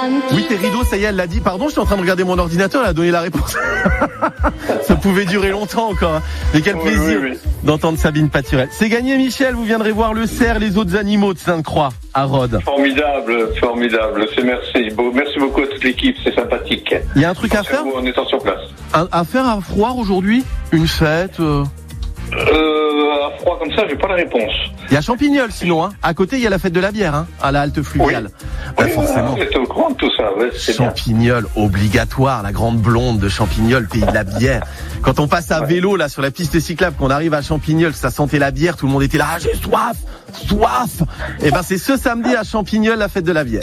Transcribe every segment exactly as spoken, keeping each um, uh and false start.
Oui, tes rideaux, ça y est, elle l'a dit. Pardon, je suis en train de regarder mon ordinateur, elle a donné la réponse. Ça pouvait durer longtemps encore. Mais quel Oui, plaisir oui, oui. d'entendre Sabine Paturel. C'est gagné, Michel, vous viendrez voir le cerf, les autres animaux de Sainte-Croix à Rhodes. Formidable, formidable. C'est merci. Bon, merci beaucoup à toute l'équipe, c'est sympathique. Il y a un truc à faire En étant sur place. un, À faire à froid aujourd'hui? Une fête euh... Euh, à froid comme ça, j'ai pas la réponse. Il y a Champignol sinon, hein. À côté, il y a la fête de la bière, hein, à la halte fluviale. Oui. Bah, Oui, forcément. vous êtes au courant de tout ça, ouais, c'est bien. Champignol, obligatoire, la grande blonde de Champignol, pays de la bière. Quand on passe à vélo, là, sur la piste cyclable, qu'on arrive à Champignol, ça sentait la bière, tout le monde était là, ah, j'ai soif, soif. Et ben, c'est ce samedi à Champignol, la fête de la bière.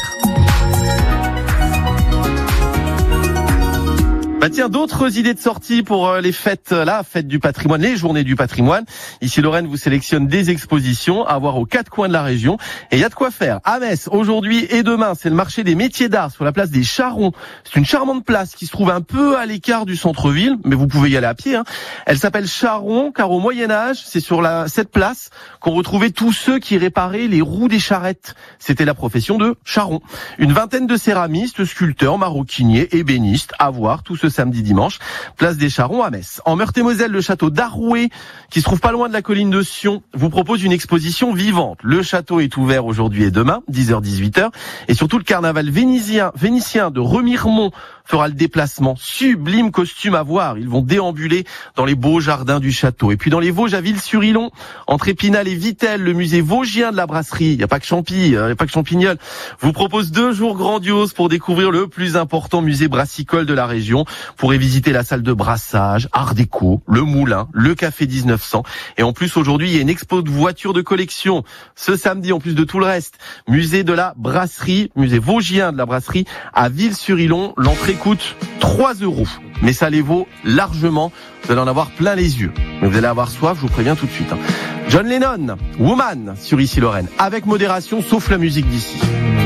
Bah tiens, d'autres idées de sortie pour les fêtes, la fête du patrimoine, les journées du patrimoine. Ici, Lorraine vous sélectionne des expositions à voir aux quatre coins de la région. Et il y a de quoi faire. À Metz, aujourd'hui et demain, c'est le marché des métiers d'art sur la place des Charrons. C'est une charmante place qui se trouve un peu à l'écart du centre-ville, mais vous pouvez y aller à pied, hein. Elle s'appelle Charron, car au Moyen-Âge, c'est sur la, cette place qu'on retrouvait tous ceux qui réparaient les roues des charrettes. C'était la profession de charron. Une vingtaine de céramistes, sculpteurs, maroquiniers, ébénistes, à voir tout ce samedi dimanche, place des Charrons à Metz. En Meurthe-et-Moselle, le château d'Arouet, qui se trouve pas loin de la colline de Sion, vous propose une exposition vivante. Le château est ouvert aujourd'hui et demain, dix heures dix-huit heures, et surtout le carnaval vénitien, vénitien de Remiremont fera le déplacement. Sublime costume à voir. Ils vont déambuler dans les beaux jardins du château. Et puis dans les Vosges à Ville-sur-Ilon, entre Épinal et Vittel, le musée vosgien de la brasserie, il n'y a pas que Champy, il n'y a pas que Champignol, vous propose deux jours grandioses pour découvrir le plus important musée brassicole de la région. Vous pourrez visiter la salle de brassage, art déco, le moulin, le café dix-neuf cents. Et en plus, aujourd'hui, il y a une expo de voitures de collection. Ce samedi, en plus de tout le reste, musée de la brasserie, musée vosgien de la brasserie à Ville-sur-Ilon. L'entrée coûte trois euros. Mais ça les vaut largement. Vous allez en avoir plein les yeux. Mais vous allez avoir soif, je vous préviens tout de suite. John Lennon, Woman, sur Ici Lorraine. Avec modération, sauf la musique d'ici.